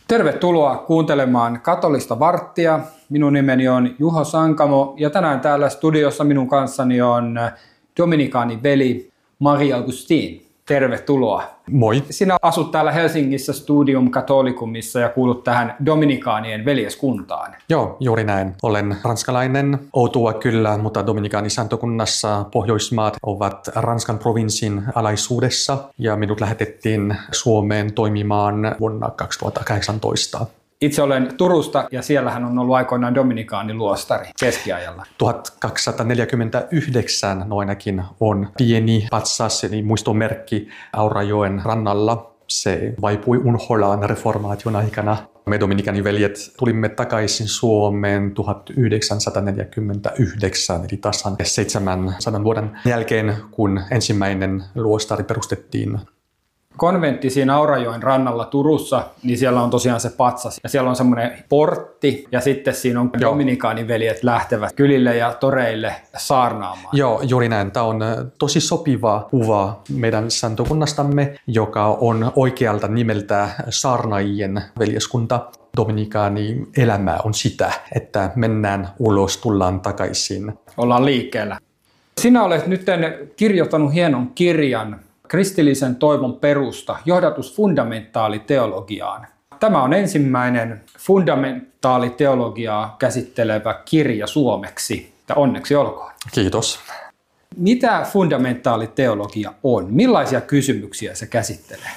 Tervetuloa kuuntelemaan Katolista varttia. Minun nimeni on Juho Sankamo ja tänään täällä studiossa minun kanssani on dominikaaniveli Marie-Augustine. Tervetuloa. Moi. Sinä asut täällä Helsingissä Studium Catholicumissa ja kuulut tähän dominikaanien veljeskuntaan. Joo, juuri näin. Olen ranskalainen, outoa kyllä, mutta dominikaanisantokunnassa Pohjoismaat ovat Ranskan provinssin alaisuudessa ja minut lähetettiin Suomeen toimimaan vuonna 2018. Itse olen Turusta ja siellähän on ollut aikoinaan dominikaaniluostari keskiajalla. 1249 ainakin on pieni patsas, eli muistomerkki Aurajoen rannalla. Se vaipui unholaan reformaation aikana. Me dominikaaniveljet tulimme takaisin Suomeen 1949, eli tasan 700 vuoden jälkeen, kun ensimmäinen luostari perustettiin. Konventti siinä Aurajoen rannalla Turussa, niin siellä on tosiaan se patsas ja siellä on semmoinen portti ja sitten siinä on dominikaaniveljet lähtevät kylille ja toreille saarnaamaan. Joo, juuri näin. Tämä on tosi sopiva kuva meidän santokunnastamme, joka on oikealta nimeltä saarnaajien veljeskunta. Dominikaani elämä on sitä, että mennään ulos, tullaan takaisin. Ollaan liikkeellä. Sinä olet nyt kirjoittanut hienon kirjan kristillisen toivon perusta, johdatus fundamentaaliteologiaan. Tämä on ensimmäinen fundamentaaliteologiaa käsittelevä kirja suomeksi. Onneksi olkoon. Kiitos. Mitä fundamentaaliteologia on? Millaisia kysymyksiä se käsittelee?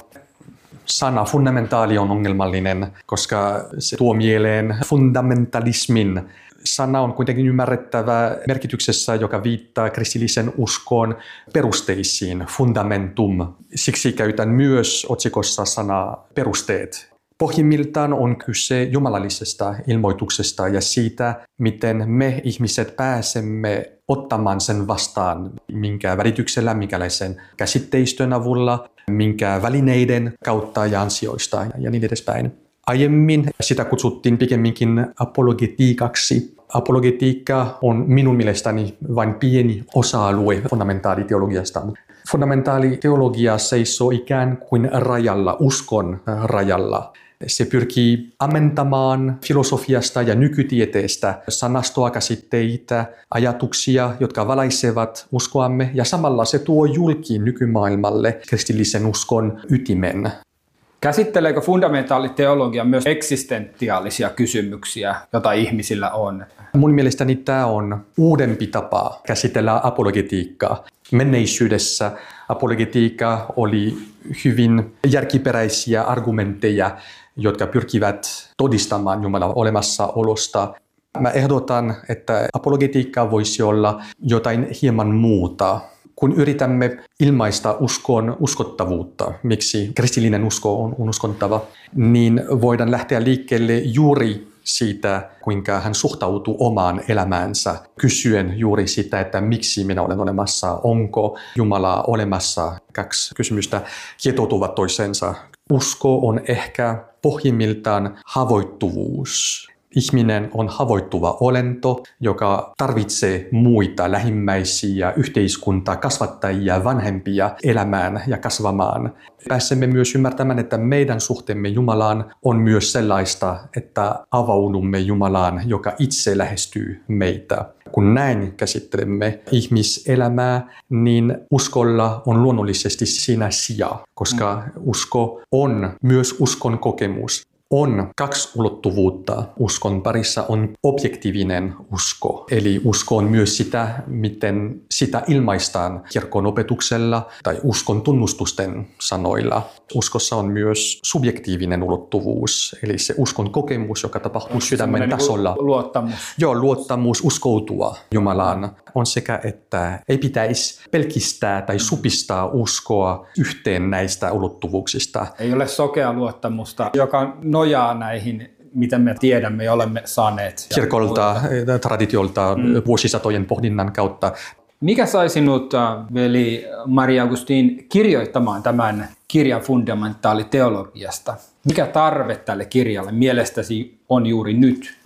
Sana fundamentaali on ongelmallinen, koska se tuo mieleen fundamentalismin. Sana on kuitenkin ymmärrettävä merkityksessä, joka viittaa kristillisen uskon perusteisiin, fundamentum. Siksi käytän myös otsikossa sanaa perusteet. Pohjimmiltaan on kyse jumalallisesta ilmoituksesta ja siitä, miten me ihmiset pääsemme ottamaan sen vastaan, minkä välityksellä, minkälaisen käsitteistön avulla, minkä välineiden kautta ja ansioista ja niin edespäin. Aiemmin sitä kutsuttiin pikemminkin apologetiikaksi. Apologetiikka on minun mielestäni vain pieni osa-alue fundamentaaliteologiasta. Fundamentaaliteologia seisoo ikään kuin rajalla, uskon rajalla. Se pyrkii ammentamaan filosofiasta ja nykytieteestä sanastoa, käsitteitä, ajatuksia, jotka valaisevat uskoamme, ja samalla se tuo julkiin nykymaailmalle kristillisen uskon ytimen. Käsitteleekö fundamentaaliteologia myös eksistentiaalisia kysymyksiä, joita ihmisillä on? Mun mielestäni tämä on uudempi tapa käsitellä apologetiikkaa. Menneisyydessä apologetiikka oli hyvin järkiperäisiä argumentteja, jotka pyrkivät todistamaan Jumalan olemassaolosta. Mä ehdotan, että apologetiikka voisi olla jotain hieman muuta. Kun yritämme ilmaista uskon uskottavuutta, miksi kristillinen usko on uskottava, niin voidaan lähteä liikkeelle juuri siitä, kuinka hän suhtautuu omaan elämäänsä, kysyen juuri sitä, että miksi minä olen olemassa, onko Jumala olemassa. 2 kysymystä kietoutuvat toisensa. Usko on ehkä pohjimmiltaan haavoittuvuus. Ihminen on haavoittuva olento, joka tarvitsee muita lähimmäisiä, yhteiskuntaa, kasvattajia, vanhempia elämään ja kasvamaan. Pääsemme myös ymmärtämään, että meidän suhteemme Jumalaan on myös sellaista, että avaudumme Jumalaan, joka itse lähestyy meitä. Kun näin käsittelemme ihmiselämää, niin uskolla on luonnollisesti siinä sija, koska usko on myös uskon kokemus. On 2 ulottuvuutta. Uskon parissa on objektiivinen usko. Eli usko on myös sitä, miten sitä ilmaistaan kirkon opetuksella tai uskon tunnustusten sanoilla. Uskossa on myös subjektiivinen ulottuvuus, eli se uskon kokemus, joka tapahtuu sydämen tasolla. Luottamus. Joo, luottamus, uskoutua Jumalaan on sekä, että ei pitäisi pelkistää tai supistaa uskoa yhteen näistä ulottuvuuksista. Ei ole sokea luottamusta, joka nojaa näihin, mitä me tiedämme ja olemme saaneet. Kirkolta, traditiolta, vuosisatojen pohdinnan kautta. Mikä sai sinut, veli Marie-Augustine, kirjoittamaan tämän kirjan fundamentaaliteologiasta? Mikä tarve tälle kirjalle mielestäsi on juuri nyt?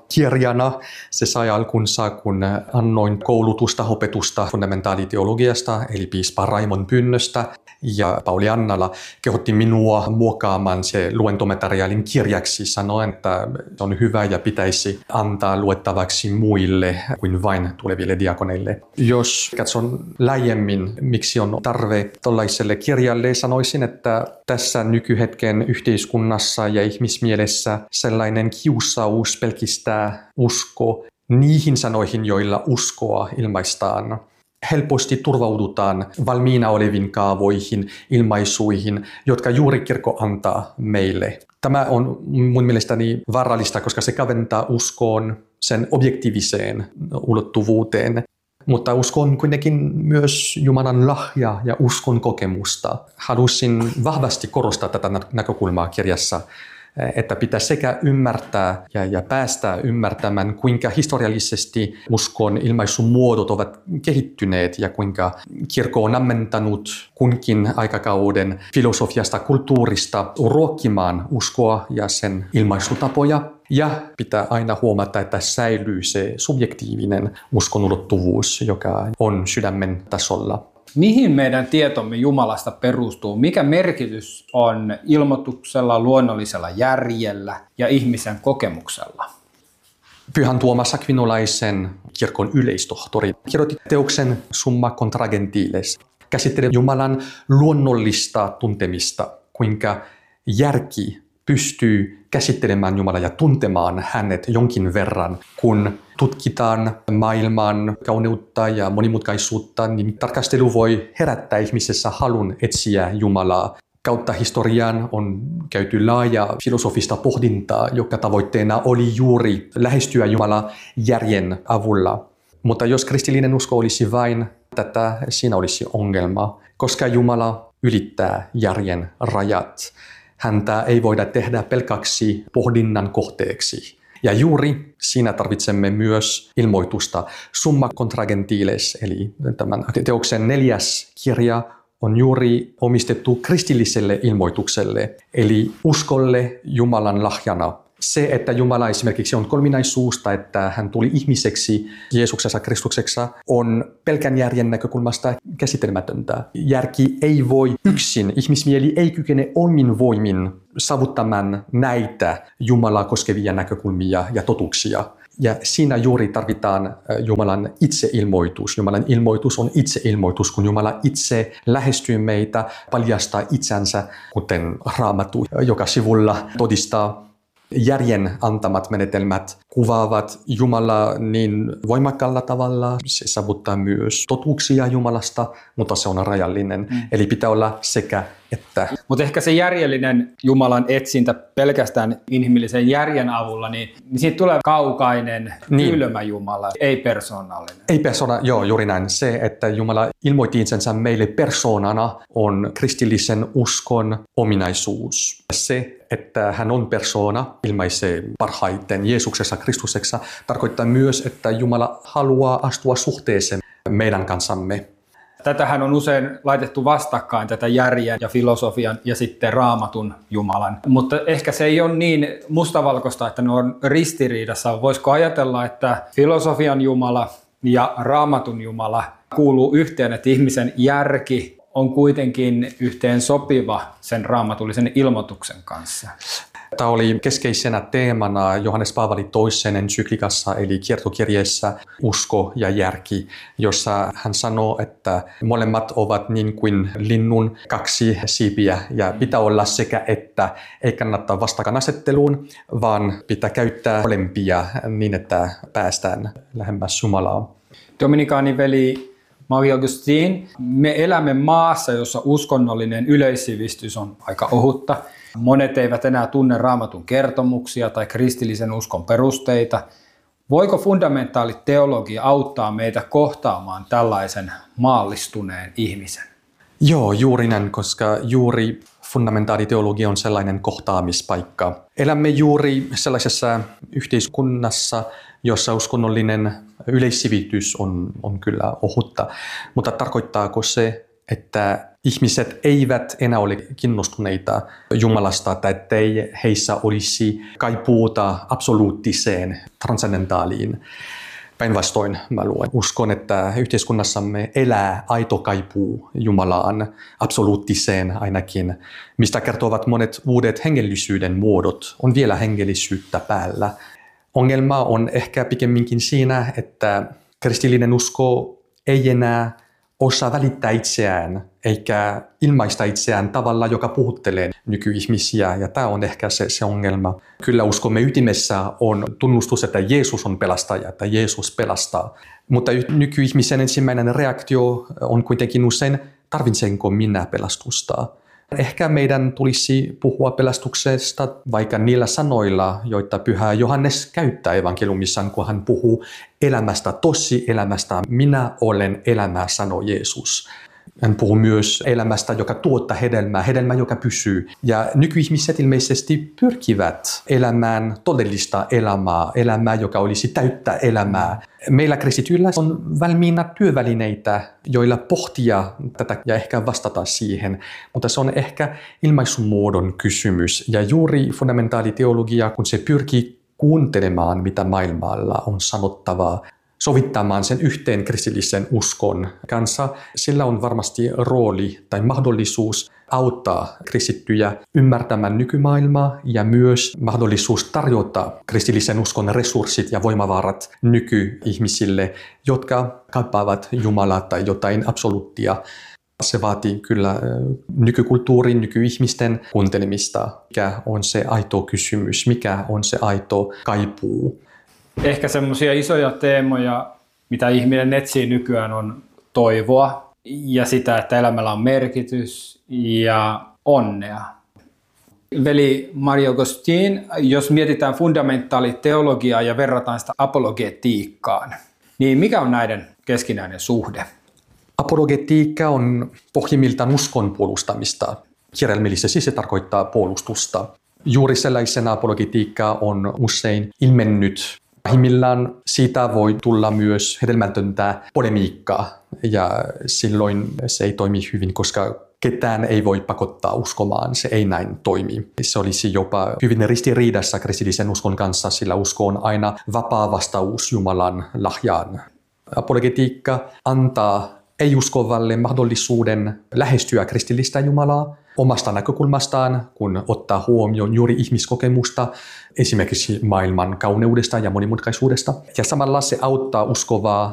kirjana. Se sai alkunsa, kun annoin koulutusta, opetusta fundamentaaliteologiasta, eli piispa Raimon pyynnöstä. Ja Pauli Annala kehotti minua muokkaamaan se luentomateriaalin kirjaksi, sanoen, että se on hyvä ja pitäisi antaa luettavaksi muille kuin vain tuleville diakoneille. Jos katson laajemmin, miksi on tarve tuollaiselle kirjalle, sanoisin, että tässä nykyhetken yhteiskunnassa ja ihmismielessä sellainen kiusaus pelkistää usko niihin sanoihin, joilla uskoa ilmaistaan. Helposti turvaudutaan valmiina oleviin kaavoihin, ilmaisuihin, jotka juuri kirkko antaa meille. Tämä on mun mielestäni vaarallista, koska se kaventaa uskoon sen objektiiviseen ulottuvuuteen. Mutta usko on kuitenkin myös Jumalan lahja ja uskon kokemusta. Halusin vahvasti korostaa tätä näkökulmaa kirjassa, että pitää sekä ymmärtää ja päästä ymmärtämään, kuinka historiallisesti uskon ilmaisumuodot ovat kehittyneet ja kuinka kirkko on ammentanut kunkin aikakauden filosofiasta, kulttuurista ruokkimaan uskoa ja sen ilmaisutapoja. Ja pitää aina huomata, että säilyy se subjektiivinen uskonulottuvuus, joka on sydämen tasolla. Mihin meidän tietomme Jumalasta perustuu? Mikä merkitys on ilmoituksella, luonnollisella järjellä ja ihmisen kokemuksella? Pyhän Tuomas Aquinolaisen kirkon yleistohtori kirjoitti teoksen Summa contra Gentiles. Käsittelee Jumalan luonnollista tuntemista, kuinka järki pystyy käsittelemään Jumalaa ja tuntemaan hänet jonkin verran, kun tutkitaan maailman kauneutta ja monimutkaisuutta, niin tarkastelu voi herättää ihmisessä halun etsiä Jumalaa. Kautta historian on käyty laaja filosofista pohdintaa, joka tavoitteena oli juuri lähestyä Jumalaa järjen avulla. Mutta jos kristillinen usko olisi vain tätä, siinä olisi ongelma, koska Jumala ylittää järjen rajat. Häntä ei voida tehdä pelkäksi pohdinnan kohteeksi. Ja juuri siinä tarvitsemme myös ilmoitusta. Summa contra Gentiles, eli tämän teoksen 4. kirja, on juuri omistettu kristilliselle ilmoitukselle, eli uskolle Jumalan lahjana. Se, että Jumala esimerkiksi on kolminaisuus tai että hän tuli ihmiseksi Jeesuksessa Kristuksessa, on pelkän järjen näkökulmasta käsittelemätöntä. Järki ei voi yksin, ihmismieli ei kykene omin voimin saavuttamaan näitä Jumalaa koskevia näkökulmia ja totuuksia. Ja siinä juuri tarvitaan Jumalan itseilmoitus. Jumalan ilmoitus on itseilmoitus, kun Jumala itse lähestyy meitä, paljastaa itsensä, kuten Raamattu joka sivulla todistaa. Järjen antamat menetelmät kuvaavat Jumalaa niin voimakkaalla tavalla. Se saavuttaa myös totuuksia Jumalasta, mutta se on rajallinen. Eli pitää olla sekä että. Mutta ehkä se järjellinen Jumalan etsintä pelkästään inhimillisen järjen avulla, niin siitä tulee kaukainen, kylmä Jumala, ei persoonallinen. Ei persoona, joo, juuri näin. Se, että Jumala ilmoitti itsensä meille persoonana, on kristillisen uskon ominaisuus. Se, että hän on persoona, ilmaisee parhaiten Jeesuksessa Kristuksessa, tarkoittaa myös, että Jumala haluaa astua suhteeseen meidän kanssamme. Tätähän on usein laitettu vastakkain, tätä järjen ja filosofian ja sitten Raamatun Jumalan. Mutta ehkä se ei ole niin mustavalkoista, että ne on ristiriidassa. Voisiko ajatella, että filosofian Jumala ja Raamatun Jumala kuuluu yhteen, että ihmisen järki on kuitenkin yhteen sopiva sen raamatullisen ilmoituksen kanssa? Tämä oli keskeisenä teemana Johannes Paavali II ensyklikassa eli kiertokirjeessä Usko ja järki, jossa hän sanoo, että molemmat ovat niin kuin linnun 2 siipiä ja pitää olla sekä että, ei kannata vastakkainasetteluun, vaan pitää käyttää molempia niin, että päästään lähemmäs Jumalaa. Dominikaaniveli Marie-Augustine, me elämme maassa, jossa uskonnollinen yleissivistys on aika ohutta. Monet eivät enää tunne Raamatun kertomuksia tai kristillisen uskon perusteita. Voiko fundamentaaliteologia auttaa meitä kohtaamaan tällaisen maallistuneen ihmisen? Joo, juuri näin, koska juuri fundamentaaliteologia on sellainen kohtaamispaikka. Elämme juuri sellaisessa yhteiskunnassa, jossa uskonnollinen yleissivitys on kyllä ohutta, mutta tarkoittaako se, että ihmiset eivät enää ole kiinnostuneita Jumalasta tai ettei heissä olisi kaipuuta absoluuttiseen, transcendentaaliin. Päinvastoin mä uskon, että yhteiskunnassamme elää aito kaipuu Jumalaan, absoluuttiseen ainakin, mistä kertovat monet uudet hengellisyyden muodot, on vielä hengellisyyttä päällä. Ongelma on ehkä pikemminkin siinä, että kristillinen usko ei enää osaa välittää itseään eikä ilmaista itseään tavalla, joka puhuttelee nykyihmisiä, ja tämä on ehkä se ongelma. Kyllä uskomme ytimessä on tunnustus, että Jeesus on pelastaja, että Jeesus pelastaa, mutta nykyihmisen ensimmäinen reaktio on kuitenkin usein, tarvitsenko minä pelastusta? Ehkä meidän tulisi puhua pelastuksesta vaikka niillä sanoilla, joita Pyhä Johannes käyttää evankeliumissaan, kun hän puhuu elämästä, tosielämästä. Minä olen elämä, sanoo Jeesus. Hän puhuu myös elämästä, joka tuottaa hedelmää, joka pysyy. Ja nykyihmiset ilmeisesti pyrkivät elämään todellista elämää, joka olisi täyttä elämää. Meillä kristityillä on valmiina työvälineitä, joilla pohtia tätä ja ehkä vastata siihen, mutta se on ehkä ilmaisumuodon kysymys. Ja juuri fundamentaaliteologia, kun se pyrkii kuuntelemaan, mitä maailmalla on sanottavaa, sovittamaan sen yhteen kristillisen uskon kanssa, sillä on varmasti rooli tai mahdollisuus auttaa kristittyjä ymmärtämään nykymaailmaa ja myös mahdollisuus tarjota kristillisen uskon resurssit ja voimavarat nykyihmisille, jotka kaipaavat Jumalaa tai jotain absoluuttia. Se vaatii kyllä nykykulttuurin, nykyihmisten kuuntelemista. Mikä on se aito kysymys, mikä on se aito kaipuu? Ehkä semmoisia isoja teemoja, mitä ihminen etsii nykyään, on toivoa ja sitä, että elämällä on merkitys ja onnea. Veli Marie-Augustine, jos mietitään fundamentaaliteologiaa ja verrataan sitä apologetiikkaan, niin mikä on näiden keskinäinen suhde? Apologetiikka on pohjimmiltaan uskon puolustamista. Kirjaimellisesti se tarkoittaa puolustusta. Juuri sellaisena apologetiikka on usein ilmennyt. Pahimmillaan siitä voi tulla myös hedelmätöntä polemiikkaa ja silloin se ei toimi hyvin, koska ketään ei voi pakottaa uskomaan, se ei näin toimi. Se olisi jopa hyvin ristiriidassa kristillisen uskon kanssa, sillä usko on aina vapaa vastaus Jumalan lahjaan. Apologetiikka antaa ei-uskovalle mahdollisuuden lähestyä kristillistä Jumalaa omasta näkökulmastaan, kun ottaa huomioon juuri ihmiskokemusta, esimerkiksi maailman kauneudesta ja monimutkaisuudesta. Ja samalla se auttaa uskovaa